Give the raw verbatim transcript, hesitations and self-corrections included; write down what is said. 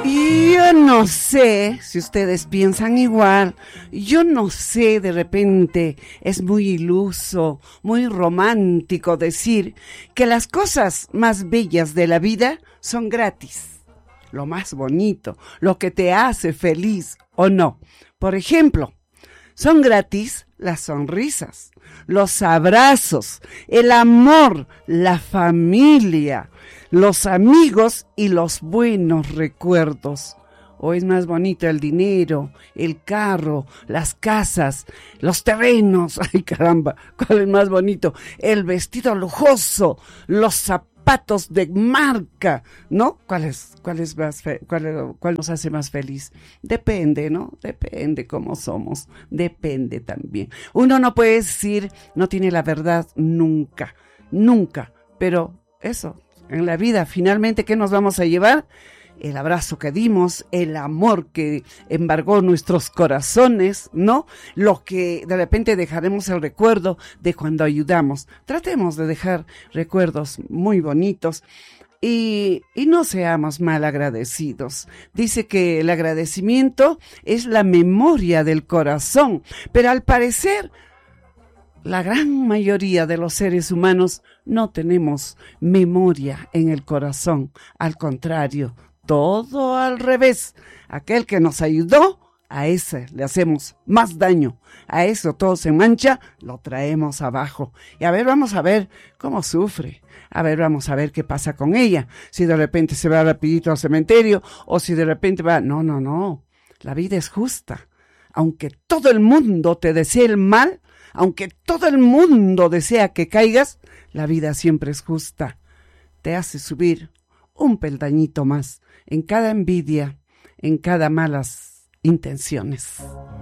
Yo no sé si ustedes piensan igual, yo no sé, de repente es muy iluso, muy romántico decir que las cosas más bellas de la vida son gratis, lo más bonito, lo que te hace feliz o no. Por ejemplo, son gratis las sonrisas, los abrazos, el amor, la familia, los amigos y los buenos recuerdos. ¿O es más bonito el dinero, el carro, las casas, los terrenos? Ay, caramba, ¿cuál es más bonito? El vestido lujoso, los zapatos de marca, ¿no? ¿Cuál es, cuál es más fe- cuál, cuál nos hace más feliz? Depende, ¿no? Depende cómo somos, depende también. Uno no puede decir, no tiene la verdad nunca, nunca, pero eso, en la vida, finalmente, ¿qué nos vamos a llevar? El abrazo que dimos, el amor que embargó nuestros corazones, ¿no? Lo que de repente dejaremos el recuerdo de cuando ayudamos. Tratemos de dejar recuerdos muy bonitos y, y no seamos mal agradecidos. Dice que el agradecimiento es la memoria del corazón, pero al parecer la gran mayoría de los seres humanos no tenemos memoria en el corazón. Al contrario, todo al revés. Aquel que nos ayudó, a ese le hacemos más daño. A eso todo se mancha, lo traemos abajo. Y a ver, vamos a ver cómo sufre. A ver, vamos a ver qué pasa con ella. Si de repente se va rapidito al cementerio o si de repente va... No, no, no. La vida es justa. Aunque todo el mundo te desee el mal, aunque todo el mundo desea que caigas, la vida siempre es justa. Te hace subir un peldañito más en cada envidia, en cada malas intenciones.